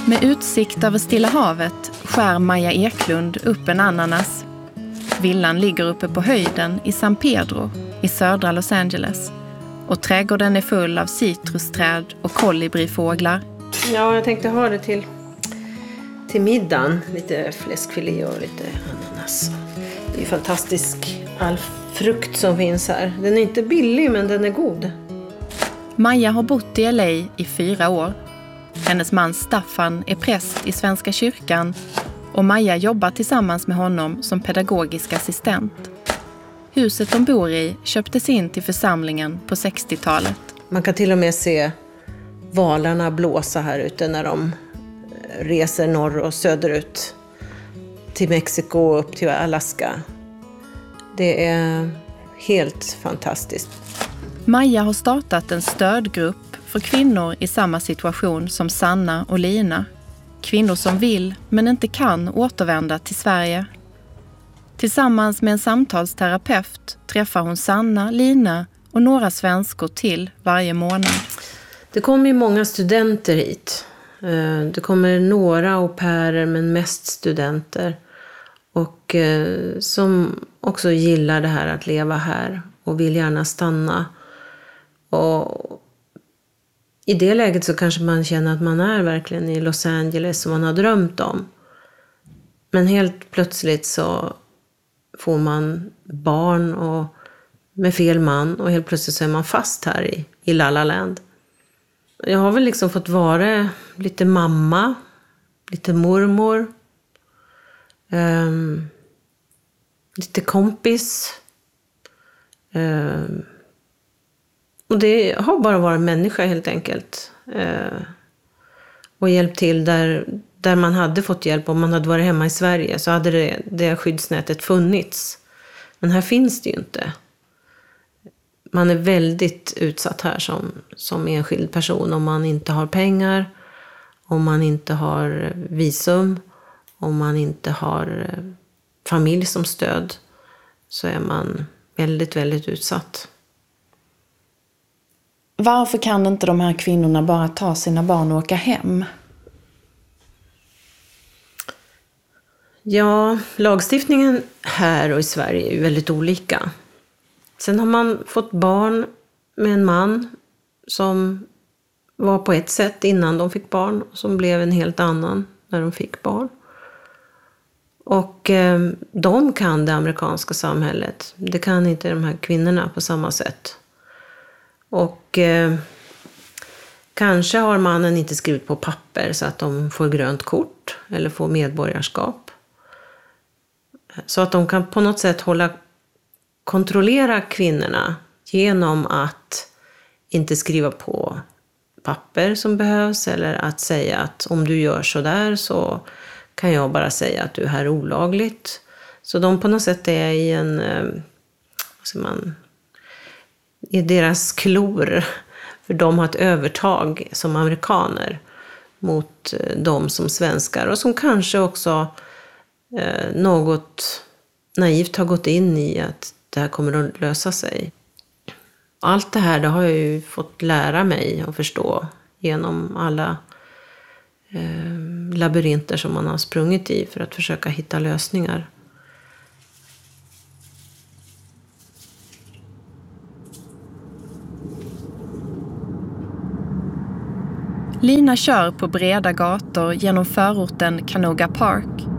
Med utsikt över Stilla havet skär Maja Eklund upp en ananas. Villan ligger uppe på höjden i San Pedro i södra Los Angeles. Och trädgården är full av citrusträd och kolibrifåglar. Ja, jag tänkte ha det till middagen. Lite fläskfilé och lite ananas. Det är fantastisk all frukt som finns här. Den är inte billig, men den är god. Maja har bott i LA i 4 år. Hennes man Staffan är präst i Svenska kyrkan och Maja jobbar tillsammans med honom som pedagogisk assistent. Huset de bor i köptes in till församlingen på 60-talet. Man kan till och med se valarna blåsa här ute när de reser norr och söderut till Mexiko och upp till Alaska. Det är helt fantastiskt. Maja har startat en stödgrupp för kvinnor i samma situation som Sanna och Lina. Kvinnor som vill men inte kan återvända till Sverige. Tillsammans med en samtalsterapeut träffar hon Sanna, Lina och några svenskor till varje månad. Det kommer ju många studenter hit. Det kommer några au pairer men mest studenter. Och som också gillar det här att leva här och vill gärna stanna. Och i det läget så kanske man känner att man är verkligen i Los Angeles som man har drömt om. Men helt plötsligt så får man barn och med fel man och helt plötsligt så är man fast här i La La Land. Jag har väl liksom fått vara lite mamma, lite mormor, lite kompis. Och det har bara varit människa helt enkelt. Och hjälpt till där man hade fått hjälp. Om man hade varit hemma i Sverige så hade det skyddsnätet funnits. Men här finns det ju inte. Man är väldigt utsatt här som enskild person. Om man inte har pengar, om man inte har visum, om man inte har familj som stöd, så är man väldigt, väldigt utsatt. Varför kan inte de här kvinnorna bara ta sina barn och åka hem? Ja, lagstiftningen här och i Sverige är ju väldigt olika. Sen har man fått barn med en man som var på ett sätt innan de fick barn och som blev en helt annan när de fick barn. Och de kan det amerikanska samhället. Det kan inte de här kvinnorna på samma sätt. Och kanske har mannen inte skrivit på papper så att de får grönt kort eller får medborgarskap. Så att de kan på något sätt kontrollera kvinnorna genom att inte skriva på papper som behövs eller att säga att om du gör så där så kan jag bara säga att du är här olagligt. Så de på något sätt är i en, i deras klor, för de har ett övertag som amerikaner mot dem som svenskar och som kanske också något naivt har gått in i att det här kommer att lösa sig. Allt det här det har jag ju fått lära mig och förstå genom alla labyrinter som man har sprungit i för att försöka hitta lösningar. Lina kör på breda gator genom förorten Canoga Park.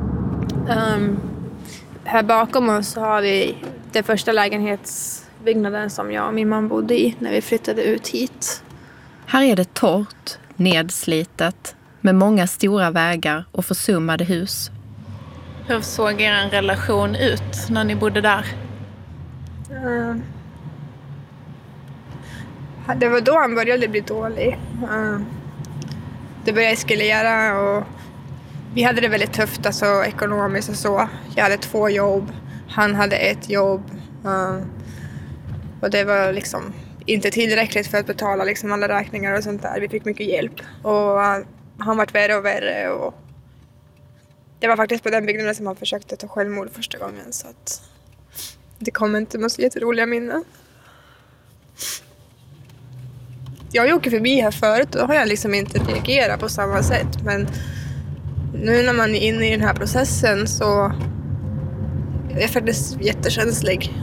Här bakom oss har vi den första lägenhetsbyggnaden som jag och min man bodde i när vi flyttade ut hit. Här är det torrt, nedslitet, med många stora vägar och försummade hus. Hur såg er relation ut när ni bodde där? Det var då han började bli dålig. Det började eskalera och vi hade det väldigt tufft alltså, ekonomiskt och så. Jag hade 2 jobb, han hade 1 jobb. Och det var liksom inte tillräckligt för att betala liksom, alla räkningar och sånt där. Vi fick mycket hjälp. Och han var värre och värre. Och det var faktiskt på den byggnaden som han försökte ta självmord första gången. Så att det kom inte med så jätteroliga minnen. jag åker förbi här förut, då har jag liksom inte reagerat på samma sätt. Men nu när man är inne i den här processen så är jag faktiskt jättekänslig.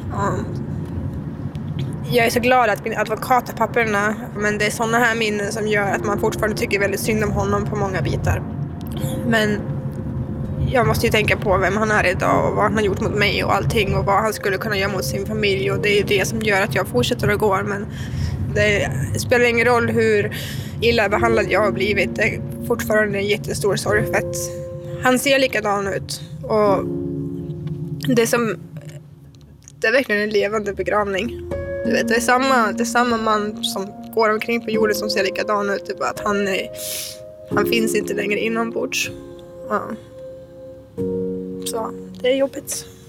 Jag är så glad att min advokat har papperna, men det är sådana här minnen som gör att man fortfarande tycker väldigt synd om honom på många bitar. Men jag måste ju tänka på vem han är idag och vad han har gjort mot mig och allting och vad han skulle kunna göra mot sin familj, och det är det som gör att jag fortsätter att gå. Men det spelar ingen roll hur illa behandlad jag har blivit. Det är fortfarande en jättestor sorg för att han ser likadan ut, och det är verkligen en levande begravning. Du vet, det är samma man som går omkring på jorden som ser likadan ut. Typ att han finns inte längre inombords. Ja. Så det är jobbigt.